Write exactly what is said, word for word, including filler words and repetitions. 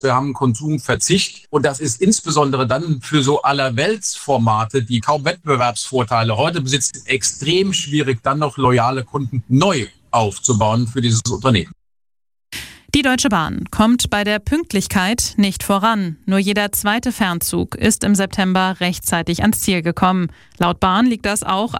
Wir haben Konsumverzicht und das ist insbesondere dann für so Allerweltsformate, die kaum Wettbewerbsvorteile heute besitzen, extrem schwierig, dann noch loyale Kunden neu aufzubauen für dieses Unternehmen. Die Deutsche Bahn kommt bei der Pünktlichkeit nicht voran. Nur jeder zweite Fernzug ist im September rechtzeitig ans Ziel gekommen. Laut Bahn liegt das auch